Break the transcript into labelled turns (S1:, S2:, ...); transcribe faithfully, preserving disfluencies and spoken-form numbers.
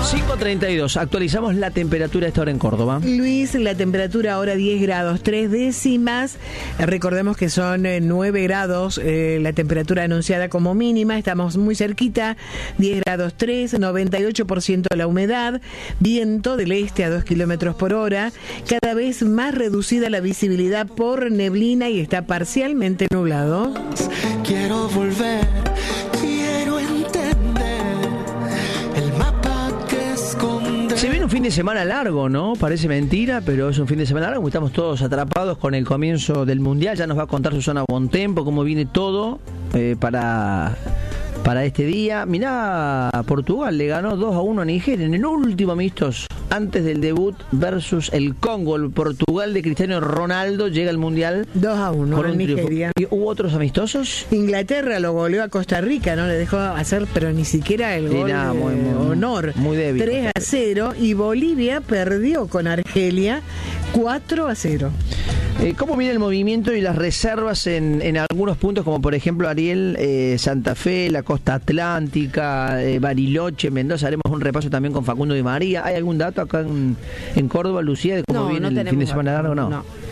S1: cinco treinta y dos, actualizamos la temperatura a esta hora en Córdoba.
S2: Luis, la temperatura ahora diez grados, tres décimas. Recordemos que son eh, nueve grados eh, la temperatura anunciada como mínima. Estamos muy cerquita, diez grados tres, noventa y ocho por ciento la humedad, viento del este a dos kilómetros por hora, cada vez más reducida la visibilidad por neblina y está parcialmente nublado.
S3: Quiero volver, quiero entender el mapa que esconde.
S1: Se viene un fin de semana largo, ¿no? Parece mentira, pero es un fin de semana largo. Estamos todos atrapados con el comienzo del Mundial. Ya nos va a contar Susana Bontempo cómo viene todo eh, para... para este día. Mirá, Portugal le ganó dos a uno a Nigeria en el último amistoso, antes del debut versus el Congo. El Portugal de Cristiano Ronaldo llega al Mundial
S2: dos a uno en Nigeria.
S1: ¿Y hubo otros amistosos?
S2: Inglaterra lo goleó a Costa Rica, no le dejó hacer, pero ni siquiera el gol
S1: nah,
S2: de
S1: muy, muy,
S2: honor.
S1: Muy débil.
S2: tres a cero, y Bolivia perdió con Argelia cuatro a cero.
S1: Eh, ¿Cómo viene el movimiento y las reservas en, en algunos puntos, como por ejemplo Ariel, eh, Santa Fe, la Costa Atlántica, eh, Bariloche, Mendoza? Haremos un repaso también con Facundo Di María. ¿Hay algún dato acá en, en Córdoba, Lucía, de cómo
S4: no,
S1: viene
S4: no
S1: el fin de semana largo? No.
S4: no.